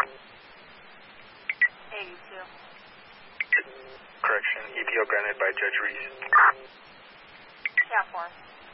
82. Correction, EPO granted by Judge Reese. Yeah, 4.